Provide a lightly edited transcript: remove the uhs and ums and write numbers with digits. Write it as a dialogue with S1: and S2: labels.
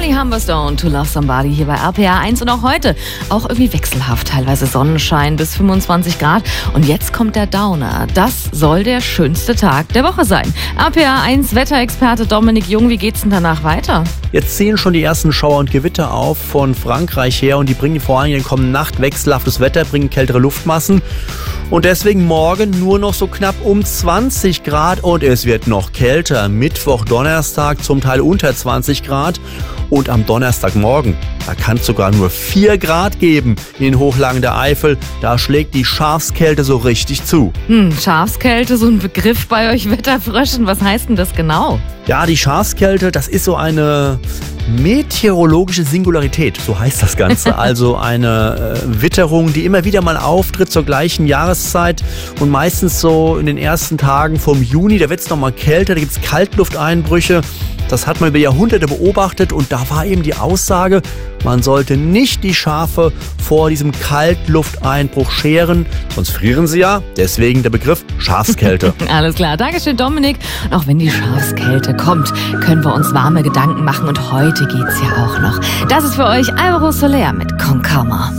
S1: Honey Humberstone, To Love Somebody hier bei RPA 1 und auch heute auch irgendwie wechselhaft, teilweise Sonnenschein bis 25 Grad und jetzt kommt der Downer. Das soll der schönste Tag der Woche sein. RPA 1 Wetterexperte Dominik Jung, wie geht's denn danach weiter?
S2: Jetzt ziehen schon die ersten Schauer und Gewitter auf von Frankreich her und die bringen vor allem in der kommenden Nacht wechselhaftes Wetter, bringen kältere Luftmassen. Und deswegen morgen nur noch so knapp um 20 Grad und es wird noch kälter. Mittwoch, Donnerstag zum Teil unter 20 Grad und am Donnerstagmorgen, da kann es sogar nur 4 Grad geben in den Hochlagen der Eifel. Da schlägt die Schafskälte so richtig zu.
S1: Schafskälte, so ein Begriff bei euch Wetterfröschen. Was heißt denn das genau?
S2: Ja, die Schafskälte, das ist so eine meteorologische Singularität, so heißt das Ganze. Also eine Witterung, die immer wieder mal auftritt zur gleichen Jahreszeit und meistens so in den ersten Tagen vom Juni. Da wird es nochmal kälter, da gibt es Kaltlufteinbrüche. Das hat man über Jahrhunderte beobachtet und da war eben die Aussage, man sollte nicht die Schafe vor diesem Kaltlufteinbruch scheren, sonst frieren sie ja. Deswegen der Begriff Schafskälte.
S1: Alles klar, Dankeschön Dominik. Und auch wenn die Schafskälte kommt, können wir uns warme Gedanken machen und heute geht's ja auch noch. Das ist für euch Alvaro Soler mit Con Calma.